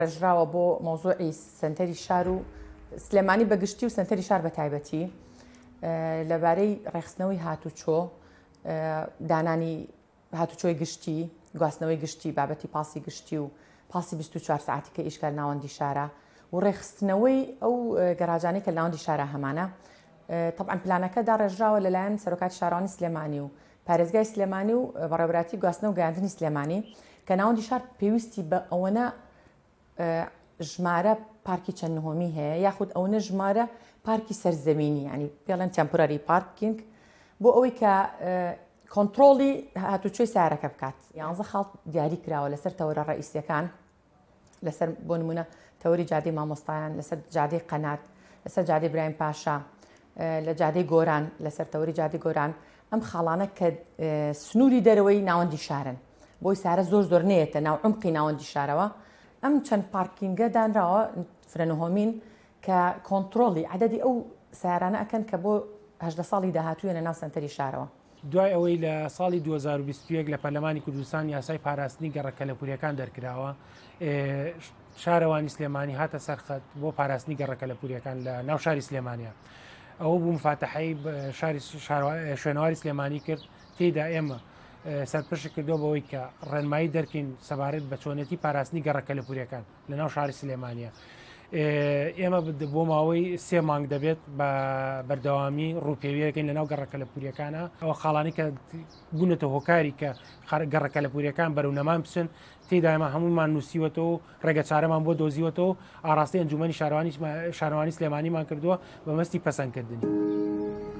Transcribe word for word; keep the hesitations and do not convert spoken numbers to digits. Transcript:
ڕێژراوە بۆ مۆزوعی سنتەری شار و سلێمانی بەگشتی و سنتەری شار بە تایبەتی لەبارەی ڕێخستنەوەی هاتوچۆ، دانانی هاتوچۆی گشتی، گواستنەوەی گشتی، بابەتی پاسی گشتی و پاسی بیست و چوار ساعتی کە ئیشکال ناوەندی شارە و ڕێخستنەوەی ئەو گەراجانەی کە ناوەندی شارە هەمانە. طبعاً پلانەکەدا ڕێژراوە لەلایەن سەرۆکاتی شارەوانی سلێمانی و پارێزگای سلێمانی و بەڕێوەبەراتی گواستنە و گەیاندنی سلێمانی کە ناوەندی شار پێویستی بە ئەوەنە ژمارە پارکی چەند نهۆمی هەیە، یاخود ئەوەنە ژمارە پارکی سەرزەمینی، ینی پێڵەن تێمپۆرەری پارکینگ، بۆ ئەوەی کە کۆنتڕۆڵی هاتوچۆی سیارەکە بکات. یانزە خاڵ دیاری کراوە لەسەر تەورە ڕئیسیەکان، لەسەر بۆ نمونە تەوری جادەی مامۆستایان، لەسەر جادەی قەنات، لەسەر جادەی برایم پاشا، لە جادەی گۆران، لەسەر تەوری جادەی گۆران. ئەم خاڵانە کە سنووری دەرەوەی ناوەندی شارن، بۆی سارە زۆر زۆر نێتە ناو عمقی ناوەندی شارەوە. ئەم چەند پارکینگە دانراوە فرەنهۆمین کە کۆنتڕۆڵی عەدەدی ئەو سیارانە ئەکەن کە بۆ هەژدە ساڵی داهاتوویە ناو سەنتەری شارەوە. دوای ئەوەی لە ساڵی دوو هەزار و بیست و یەک لە پەرلەمانی کوردستان یاسای پاراستنی گەڕەکەلەپوریەکان دەرکراوە، شارەوانی سلێمانی هاتە سەرخەت بۆ پاراستنی گەڕەکەلەپوریەکان لە ناو شاری سلێمانیە. ئەوە بوو مفاتەحەی شوێنەواری سلێمانی کرد، تێیدا ئێمە سەرپشت کردو بەوەی کە ڕێنمایی دەرکەین سەبارەت بە چۆنێتی پاراستنی گەڕەکەلەپوریەکان لە ناو شاری سلێمانیە. ئێمە بۆ ماوەی سێ مانگ دەبێت بە بەردەوامی ڕووپێویەکەین لە ناو گەڕەکەلەپوریەکانە. ئەوە خاڵانی کە بوونەتە هۆکاری کە گەڕەکەلەپوریەکان بەرەونەمان بچن، تێیدا ئێمە هەمومان نووسیوەتەوە و ڕێگە چارەمان بۆ دۆزیوەتەوە، ئاڕاستی ئەنجومەنی شارەوانی سلێمانیمان کردووە بە مەستی پەسەندکردنی.